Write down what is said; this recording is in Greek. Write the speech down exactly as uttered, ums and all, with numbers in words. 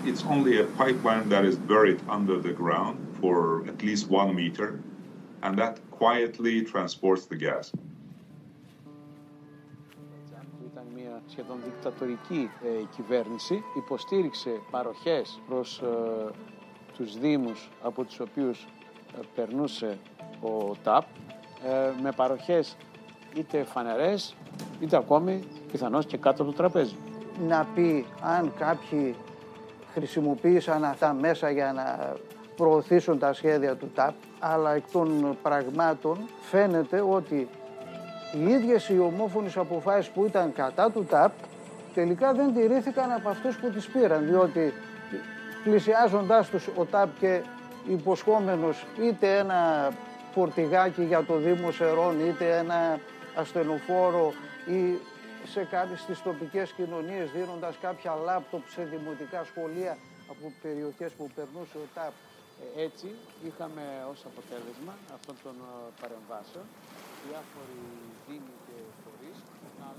it's only a pipeline that is buried under the ground for at least one meter, and that quietly transports the gas. Ήταν μια σχεδόν δικτατορική ε, κυβέρνηση, υποστήριξε παροχές προς ε, τους δήμους από τους οποίους ε, περνούσε ο ΤΑΠ, ε, με παροχές είτε φανερές, είτε ακόμη πιθανώς και κάτω από το τραπέζι. Να πει αν κάποιοι χρησιμοποίησαν αυτά μέσα για να προωθήσουν τα σχέδια του ΤΑΠ, αλλά εκ των πραγμάτων φαίνεται ότι οι ίδιες οι ομόφωνες αποφάσεις που ήταν κατά του ΤΑΠ τελικά δεν τηρήθηκαν από αυτούς που τις πήραν, διότι πλησιάζοντάς τους ο ΤΑΠ και υποσχόμενος είτε ένα φορτηγάκι για το Δήμο Σερών, είτε ένα ασθενοφόρο ή σε κάποιες στις τοπικές κοινωνίες δίνοντας κάποια λάπτοπ σε δημοτικά σχολεία από περιοχές που περνούσε ο ΤΑΠ. Έτσι είχαμε ως αποτέλεσμα αυτών των παρεμβάσεων διάφοροι δήμοι και φορείς